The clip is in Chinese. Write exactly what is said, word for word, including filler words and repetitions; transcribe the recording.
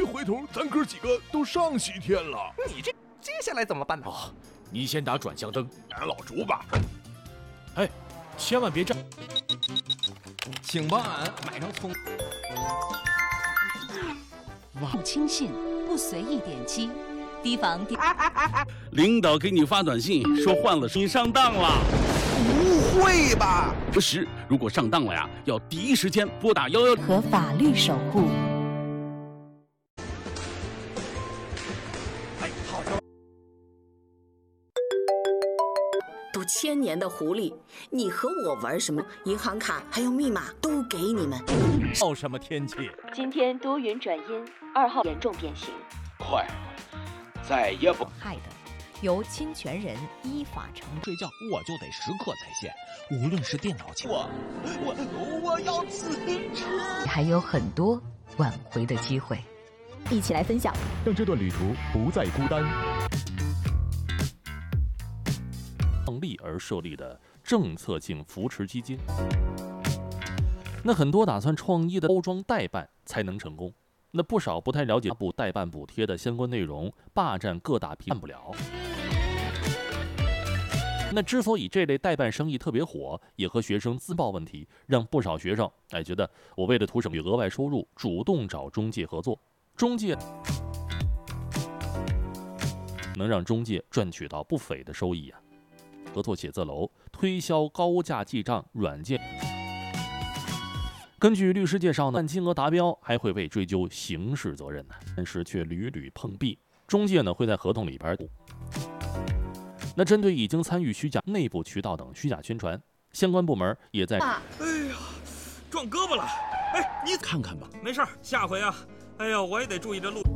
回头咱哥几个都上西天了。 你这接下来怎么办呢？ 哦，你先打转向灯， 俺老朱吧。 哎，千万别站。 请帮俺买上葱。 不轻信，不随意点击，提防地。 领导给你发短信说换了，你上当了。 不会吧？ 不是，如果上当了呀，要第一时间拨打幺幺。 和法律守护。 哎，好球！ 都千年的狐狸，你和我玩什么？银行卡还有密码都给你们。 报什么天气？ 今天多云转阴，二号严重变形。 快，再也不害的，由侵权人依法承担。 睡觉我就得时刻在线，无论是电脑前， 我我我要辞职。 还有很多挽回的机会， 一起来分享， 让这段旅途不再孤单。 创立而设立的政策性扶持基金。那很多打算创业的包装代办才能成功，那不少不太了解补代办补贴的相关内容，霸占各大平台办不了。那之所以这类代办生意特别火，也和学生自曝问题，让不少学生哎觉得我为了图省额外收入，主动找中介合作，中介能让中介赚取到不菲的收益啊。合作写字楼推销高价记账软件。根据律师介绍呢，按金额达标还会被追究刑事责任呢，但是却屡屡碰壁。中介呢会在合同里边。那针对已经参与虚假内部渠道等虚假宣传，相关部门也在。 哎呀，撞胳膊了！哎，你看看吧， 没事，下回啊，哎呀，我也得注意这路。